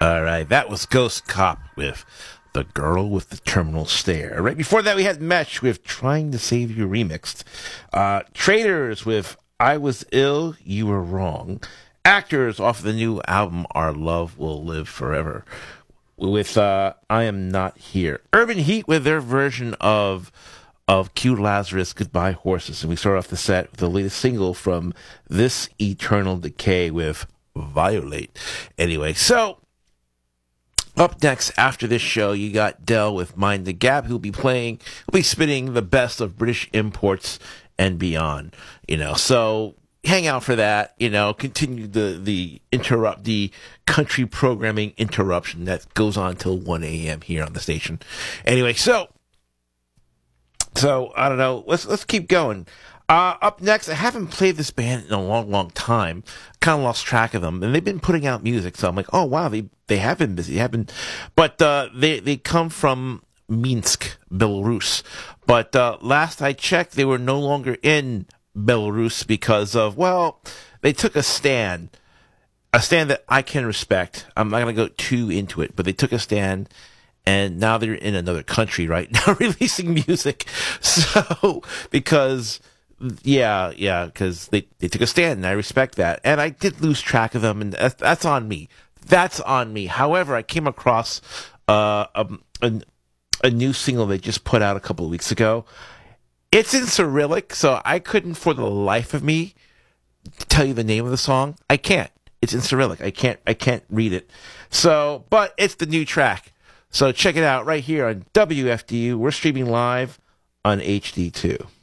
All right, that was Ghost Cop with The Girl with the Terminal Stare. Right before that, we had Mesh with Trying to Save You remixed. Traders with I Was Ill, You Were Wrong. Actors off the new album Our Love Will Live Forever with I Am Not Here. Urban Heat with their version of Q Lazarus, Goodbye Horses. And we start off the set with the latest single from This Eternal Decay with Violate. Anyway, so up next after this show, you got Dell with Mind the Gap, who'll be spinning the best of British imports and beyond. So hang out for that. Continue the country programming interruption that goes on till 1 a.m. here on the station. Anyway, so I don't know. Let's keep going. Up next, I haven't played this band in a long, long time. Kind of lost track of them, and they've been putting out music. So I'm like, oh wow, they have been busy. But they come from Minsk, Belarus. But last I checked, they were no longer in Belarus because of they took a stand that I can respect. I'm not going to go too into it, but they took a stand. And now they're in another country right now releasing music. So, because they took a stand, and I respect that. And I did lose track of them, and that's on me. That's on me. However, I came across a new single they just put out a couple of weeks ago. It's in Cyrillic, so I couldn't for the life of me tell you the name of the song. I can't. It's in Cyrillic. I can't read it. So, but it's the new track. So check it out right here on WFDU. We're streaming live on HD2.